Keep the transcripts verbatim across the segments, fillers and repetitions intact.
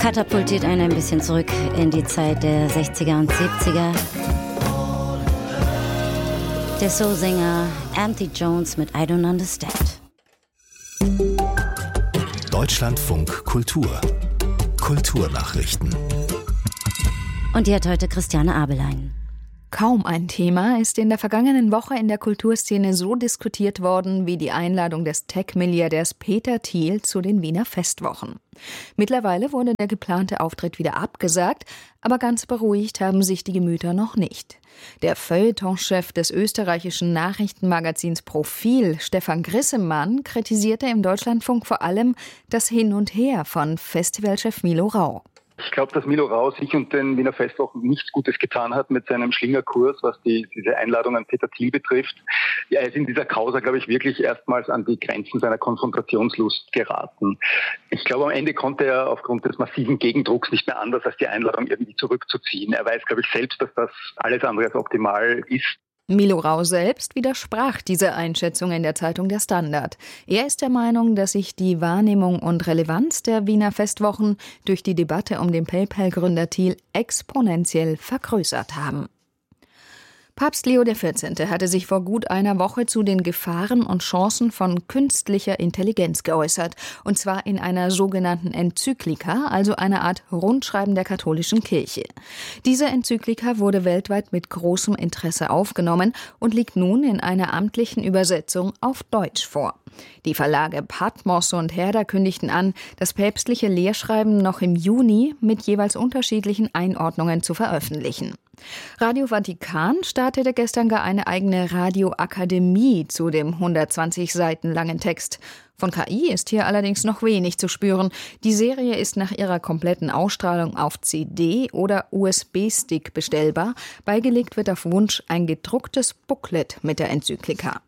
katapultiert einen ein bisschen zurück in die Zeit der sechziger und siebziger. Der Soul-Sänger Anthony Jones mit I Don't Understand. Deutschlandfunk Kultur. Kulturnachrichten. Und die hat heute Christiane Abelein. Kaum ein Thema ist in der vergangenen Woche in der Kulturszene so diskutiert worden wie die Einladung des Tech-Milliardärs Peter Thiel zu den Wiener Festwochen. Mittlerweile wurde der geplante Auftritt wieder abgesagt, aber ganz beruhigt haben sich die Gemüter noch nicht. Der Feuilleton-Chef des österreichischen Nachrichtenmagazins Profil, Stefan Grissemann, kritisierte im Deutschlandfunk vor allem das Hin und Her von Festivalchef Milo Rau. Ich glaube, dass Milo Rau sich und den Wiener Festwochen nichts Gutes getan hat mit seinem Schlingerkurs, was die, diese Einladung an Peter Thiel betrifft. Ja, er ist in dieser Causa, glaube ich, wirklich erstmals an die Grenzen seiner Konfrontationslust geraten. Ich glaube, am Ende konnte er aufgrund des massiven Gegendrucks nicht mehr anders, als die Einladung irgendwie zurückzuziehen. Er weiß, glaube ich, selbst, dass das alles andere als optimal ist. Milo Rau selbst widersprach dieser Einschätzung in der Zeitung Der Standard. Er ist der Meinung, dass sich die Wahrnehmung und Relevanz der Wiener Festwochen durch die Debatte um den PayPal-Gründer Thiel exponentiell vergrößert haben. Papst Leo der vierzehnte hatte sich vor gut einer Woche zu den Gefahren und Chancen von künstlicher Intelligenz geäußert, und zwar in einer sogenannten Enzyklika, also einer Art Rundschreiben der katholischen Kirche. Diese Enzyklika wurde weltweit mit großem Interesse aufgenommen und liegt nun in einer amtlichen Übersetzung auf Deutsch vor. Die Verlage Patmos und Herder kündigten an, das päpstliche Lehrschreiben noch im Juni mit jeweils unterschiedlichen Einordnungen zu veröffentlichen. Radio Vatikan startete gestern gar eine eigene Radioakademie zu dem hundertzwanzig Seiten langen Text. Von K I ist hier allerdings noch wenig zu spüren. Die Serie ist nach ihrer kompletten Ausstrahlung auf C D oder U S B-Stick bestellbar. Beigelegt wird auf Wunsch ein gedrucktes Booklet mit der Enzyklika.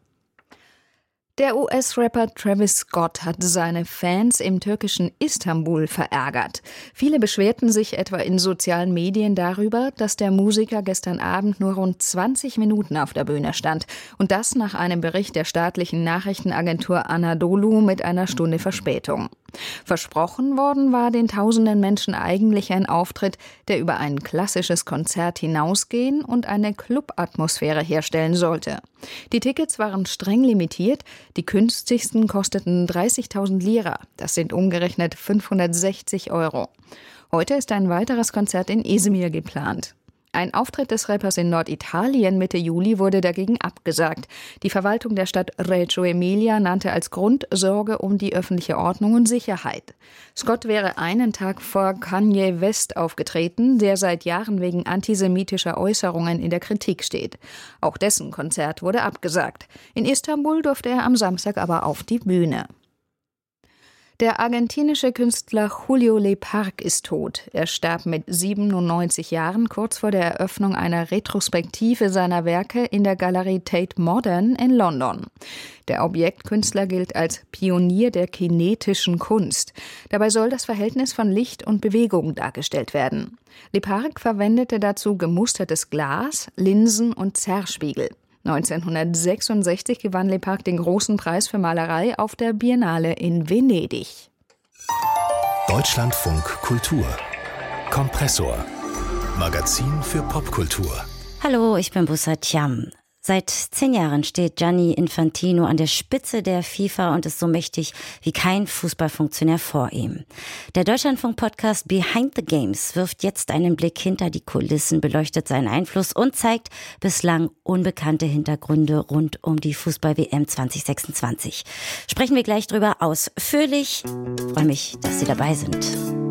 Der U S-Rapper Travis Scott hat seine Fans im türkischen Istanbul verärgert. Viele beschwerten sich etwa in sozialen Medien darüber, dass der Musiker gestern Abend nur rund zwanzig Minuten auf der Bühne stand. Und das nach einem Bericht der staatlichen Nachrichtenagentur Anadolu mit einer Stunde Verspätung. Versprochen worden war den tausenden Menschen eigentlich ein Auftritt, der über ein klassisches Konzert hinausgehen und eine Club-Atmosphäre herstellen sollte. Die Tickets waren streng limitiert, die günstigsten kosteten dreißigtausend Lira, das sind umgerechnet fünfhundertsechzig Euro. Heute ist ein weiteres Konzert in Izmir geplant. Ein Auftritt des Rappers in Norditalien Mitte Juli wurde dagegen abgesagt. Die Verwaltung der Stadt Reggio Emilia nannte als Grund Sorge um die öffentliche Ordnung und Sicherheit. Scott wäre einen Tag vor Kanye West aufgetreten, der seit Jahren wegen antisemitischer Äußerungen in der Kritik steht. Auch dessen Konzert wurde abgesagt. In Istanbul durfte er am Samstag aber auf die Bühne. Der argentinische Künstler Julio Lepar ist tot. Er starb mit siebenundneunzig Jahren kurz vor der Eröffnung einer Retrospektive seiner Werke in der Galerie Tate Modern in London. Der Objektkünstler gilt als Pionier der kinetischen Kunst. Dabei soll das Verhältnis von Licht und Bewegung dargestellt werden. Lepar verwendete dazu gemustertes Glas, Linsen und Zerrspiegel. neunzehnhundertsechsundsechzig gewann Lepar den großen Preis für Malerei auf der Biennale in Venedig. Deutschlandfunk Kultur. Kompressor. Magazin für Popkultur. Hallo, ich bin Bussard Thiam. Seit zehn Jahren steht Gianni Infantino an der Spitze der FIFA und ist so mächtig wie kein Fußballfunktionär vor ihm. Der Deutschlandfunk-Podcast Behind the Games wirft jetzt einen Blick hinter die Kulissen, beleuchtet seinen Einfluss und zeigt bislang unbekannte Hintergründe rund um die Fußball-W M zwanzig sechsundzwanzig. Sprechen wir gleich drüber ausführlich. Ich freue mich, dass Sie dabei sind.